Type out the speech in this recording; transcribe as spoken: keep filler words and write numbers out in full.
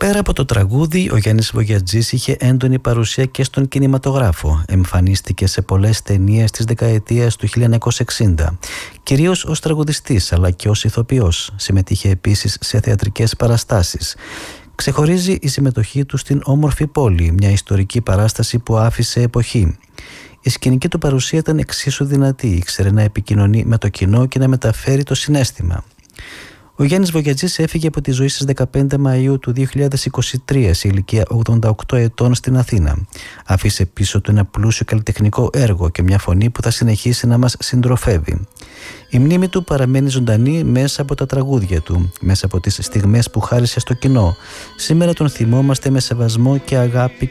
Πέρα από το τραγούδι, ο Γιάννης Βογιατζής είχε έντονη παρουσία και στον κινηματογράφο. Εμφανίστηκε σε πολλές ταινίες της δεκαετίας του χίλια εννιακόσια εξήντα, κυρίως ως τραγουδιστής αλλά και ως ηθοποιός. Συμμετείχε επίσης σε θεατρικές παραστάσεις. Ξεχωρίζει η συμμετοχή του στην Όμορφη Πόλη, μια ιστορική παράσταση που άφησε εποχή. Η σκηνική του παρουσία ήταν εξίσου δυνατή, ήξερε να επικοινωνεί με το κοινό και να μεταφέρει το συναίσθημα. Ο Γιάννης Βογιατζής έφυγε από τη ζωή στις δεκαπέντε Μαΐου του δύο χιλιάδες είκοσι τρία σε ηλικία ογδόντα οκτώ ετών στην Αθήνα. Άφησε πίσω του ένα πλούσιο καλλιτεχνικό έργο και μια φωνή που θα συνεχίσει να μας συντροφεύει. Η μνήμη του παραμένει ζωντανή μέσα από τα τραγούδια του, μέσα από τις στιγμές που χάρισε στο κοινό. Σήμερα τον θυμόμαστε με σεβασμό και αγάπη